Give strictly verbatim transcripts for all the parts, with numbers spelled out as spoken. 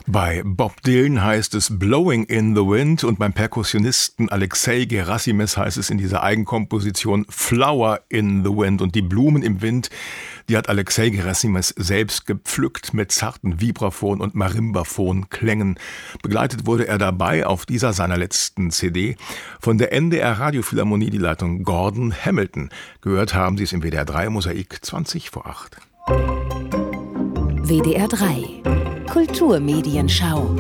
Bei Bob Dylan heißt es Blowing in the Wind und beim Perkussionisten Alexei Gerasimes heißt es in dieser Eigenkomposition Flower in the Wind. Und die Blumen im Wind, die hat Alexei Gerasimes selbst gepflückt mit zarten Vibraphon- und Marimbaphon-Klängen. Begleitet wurde er dabei auf dieser seiner letzten C D von der N D R Radiophilharmonie, die Leitung Gordon Hamilton. Gehört haben Sie es im W D R drei Mosaik zwanzig vor acht. W D R drei Kulturmedienschau.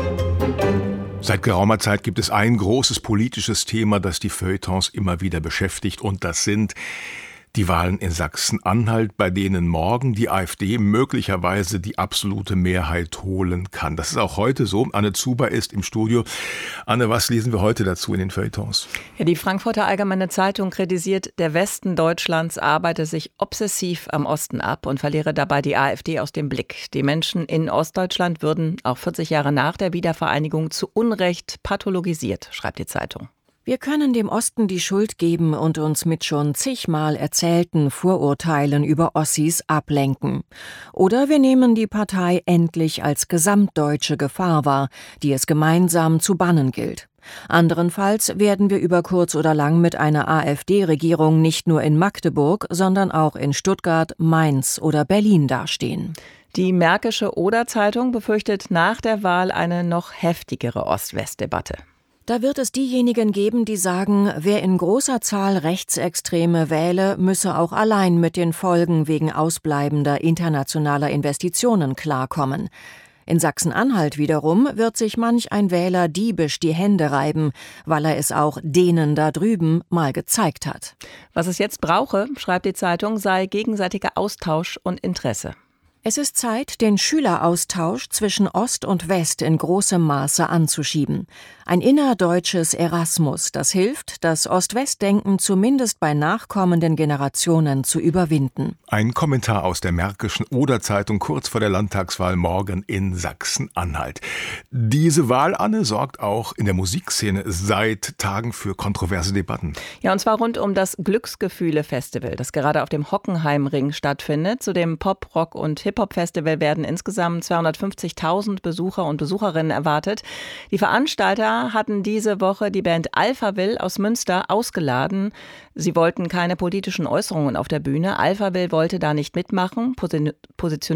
Seit geraumer Zeit gibt es ein großes politisches Thema, das die Feuilletons immer wieder beschäftigt, und das sind die Wahlen in Sachsen-Anhalt, bei denen morgen die AfD möglicherweise die absolute Mehrheit holen kann. Das ist auch heute so. Anne Zuber ist im Studio. Anne, was lesen wir heute dazu in den Feuilletons? Ja, die Frankfurter Allgemeine Zeitung kritisiert, der Westen Deutschlands arbeite sich obsessiv am Osten ab und verliere dabei die AfD aus dem Blick. Die Menschen in Ostdeutschland würden auch vierzig Jahre nach der Wiedervereinigung zu Unrecht pathologisiert, schreibt die Zeitung. Wir können dem Osten die Schuld geben und uns mit schon zigmal erzählten Vorurteilen über Ossis ablenken. Oder wir nehmen die Partei endlich als gesamtdeutsche Gefahr wahr, die es gemeinsam zu bannen gilt. Anderenfalls werden wir über kurz oder lang mit einer AfD-Regierung nicht nur in Magdeburg, sondern auch in Stuttgart, Mainz oder Berlin dastehen. Die Märkische Oder-Zeitung befürchtet nach der Wahl eine noch heftigere Ost-West-Debatte. Da wird es diejenigen geben, die sagen, wer in großer Zahl Rechtsextreme wähle, müsse auch allein mit den Folgen wegen ausbleibender internationaler Investitionen klarkommen. In Sachsen-Anhalt wiederum wird sich manch ein Wähler diebisch die Hände reiben, weil er es auch denen da drüben mal gezeigt hat. Was es jetzt brauche, schreibt die Zeitung, sei gegenseitiger Austausch und Interesse. Es ist Zeit, den Schüleraustausch zwischen Ost und West in großem Maße anzuschieben. Ein innerdeutsches Erasmus, das hilft, das Ost-West-Denken zumindest bei nachkommenden Generationen zu überwinden. Ein Kommentar aus der Märkischen Oder-Zeitung kurz vor der Landtagswahl morgen in Sachsen-Anhalt. Diese Wahl, Anne, sorgt auch in der Musikszene seit Tagen für kontroverse Debatten. Ja, und zwar rund um das Glücksgefühle-Festival, das gerade auf dem Hockenheimring stattfindet. Zu dem Pop-, Rock- und Hip-Hop-Festival werden insgesamt zweihundertfünfzigtausend Besucher und Besucherinnen erwartet. Die Veranstalter hatten diese Woche die Band Alphaville aus Münster ausgeladen. Sie wollten keine politischen Äußerungen auf der Bühne. Alphaville wollte da nicht mitmachen, position